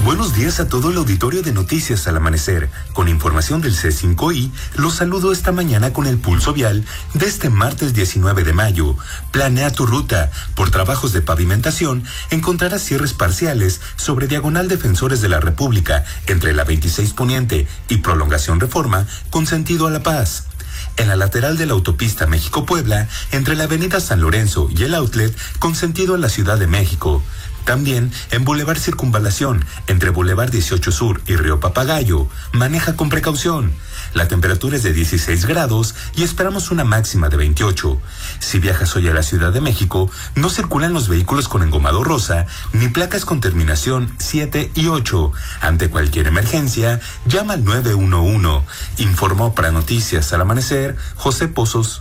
Buenos días a todo el auditorio de Noticias al Amanecer. Con información del C5I, los saludo esta mañana con el pulso vial de este martes 19 de mayo. Planea tu ruta. Por trabajos de pavimentación, encontrarás cierres parciales sobre Diagonal Defensores de la República, entre la 26 Poniente y Prolongación Reforma, con sentido a La Paz. En la lateral de la autopista México-Puebla, entre la avenida San Lorenzo y el Outlet, con sentido a la Ciudad de México. También en Boulevard Circunvalación, entre Boulevard 18 Sur y Río Papagayo. Maneja con precaución. La temperatura es de 16 grados y esperamos una máxima de 28. Si viajas hoy a la Ciudad de México, no circulan los vehículos con engomado rosa ni placas con terminación 7 y 8. Ante cualquier emergencia, llama al 911. Informó para Noticias al Amanecer, José Pozos.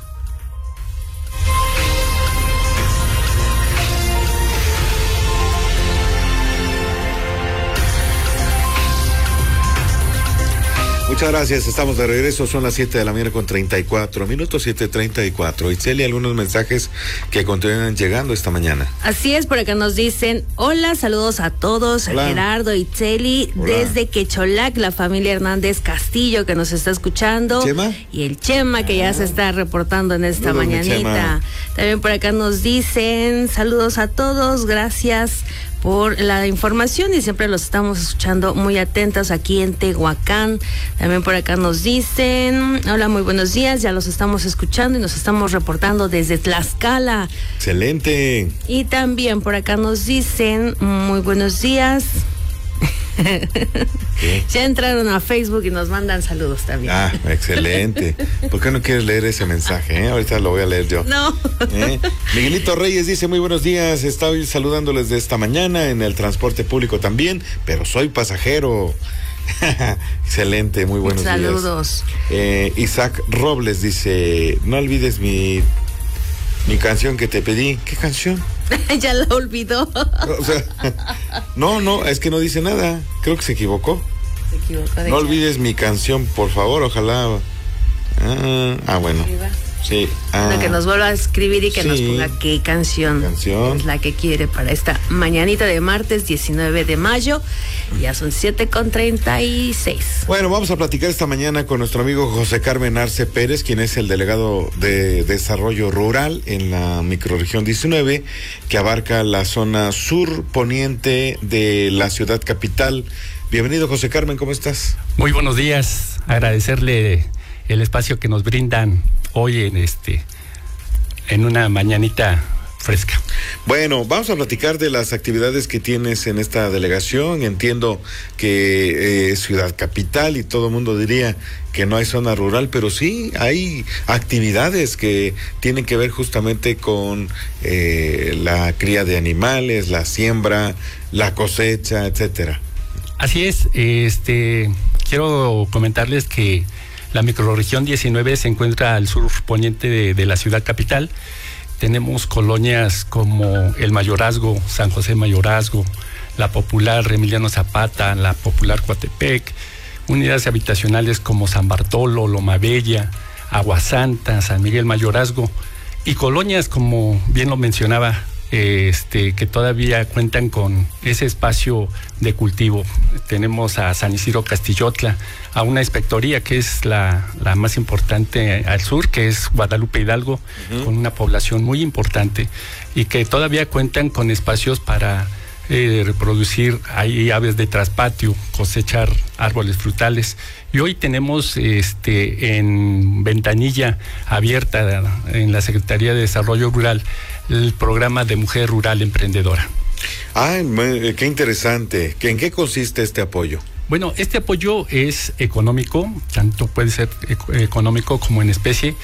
Muchas gracias, estamos de regreso, son las 7 de la mañana con 34 minutos, 7:34. Itzel, algunos mensajes que continúan llegando esta mañana. Así es, por acá nos dicen, hola, saludos a todos, hola. A Gerardo, Itzeli, desde Quecholac, la familia Hernández Castillo que nos está escuchando. ¿Chema? Y el Chema que ya se está reportando en esta mañanita. También por acá nos dicen, saludos a todos, gracias por la información y siempre los estamos escuchando muy atentos aquí en Tehuacán. También por acá nos dicen, hola, muy buenos días, ya los estamos escuchando y nos estamos reportando desde Tlaxcala. Excelente. Y también por acá nos dicen, muy buenos días. ¿Qué? Ya entraron a Facebook y nos mandan saludos también. Ah, excelente. ¿Por qué no quieres leer ese mensaje? Ahorita lo voy a leer yo. No. Miguelito Reyes dice, muy buenos días, estoy saludándoles de esta mañana en el transporte público también, pero soy pasajero. Excelente, muy buenos días. Saludos. Isaac Robles dice, no olvides mi canción que te pedí. ¿Qué canción? Ya la olvidó. O sea, no, es que no dice nada. Creo que se equivocó. Se equivocó. No olvides mi canción, por favor, ojalá. Bueno. Sí. Bueno, que nos vuelva a escribir y que nos ponga qué canción es la que quiere para esta mañanita de martes 19 de mayo. Ya son 7:36. Bueno, vamos a platicar esta mañana con nuestro amigo José Carmen Arce Pérez, quien es el delegado de Desarrollo Rural en la microrregión 19, que abarca la zona sur poniente de la ciudad capital. Bienvenido, José Carmen, ¿cómo estás? Muy buenos días, agradecerle el espacio que nos brindan hoy en una mañanita fresca. Bueno, vamos a platicar de las actividades que tienes en esta delegación. Entiendo que es ciudad capital y todo el mundo diría que no hay zona rural, pero sí hay actividades que tienen que ver justamente con la cría de animales, la siembra, la cosecha, etcétera. Así es, quiero comentarles que la microrregión 19 se encuentra al sur poniente de la ciudad capital. Tenemos colonias como El Mayorazgo, San José Mayorazgo, la Popular Emiliano Zapata, la Popular Coatepec, unidades habitacionales como San Bartolo, Loma Bella, Agua Santa, San Miguel Mayorazgo, y colonias como bien lo mencionaba, que todavía cuentan con ese espacio de cultivo. Tenemos a San Isidro Castillotla, a una inspectoría que es la más importante al sur, que es Guadalupe Hidalgo, con una población muy importante y que todavía cuentan con espacios para reproducir ahí aves de traspatio, cosechar árboles frutales. Y hoy tenemos en ventanilla abierta en la Secretaría de Desarrollo Rural el programa de Mujer Rural Emprendedora. Qué interesante. ¿En qué consiste este apoyo? Bueno, este apoyo es económico, tanto puede ser económico como en especie.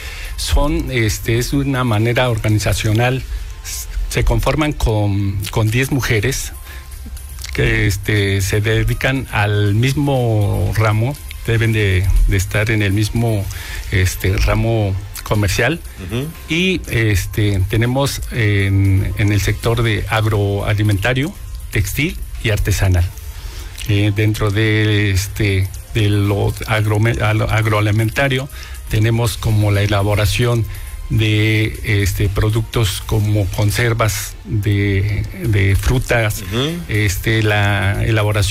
Es una manera organizacional. Se conforman con 10 mujeres que se dedican al mismo ramo, deben de estar en el mismo ramo comercial. Y tenemos en el sector de agroalimentario, textil y artesanal. Dentro de lo agroalimentario tenemos como la elaboración de productos como conservas de frutas, la elaboración